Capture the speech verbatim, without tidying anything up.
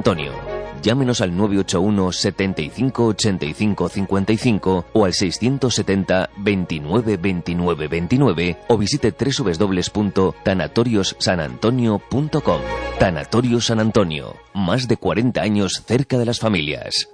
Antonio. Llámenos al nueve ocho uno, setenta y cinco, ochenta y cinco, cincuenta y cinco o al seiscientos setenta, veintinueve, veintinueve, veintinueve o visite doble u doble u doble u punto tanatorios san antonio punto com. Tanatorio San Antonio. Más de cuarenta años cerca de las familias.